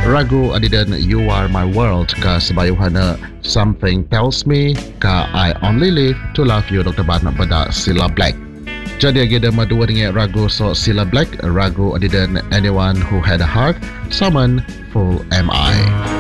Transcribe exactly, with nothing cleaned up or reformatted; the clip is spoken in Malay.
Ragu adidan You Are My World ka sebayuhana Something Tells Me ka I Only Live to Love You Doktor Ban pada Cilla Black. Jadi agenda madua dengan ragu so Cilla Black, ragu adidan Anyone Who Had a Heart, Someone Full Am I.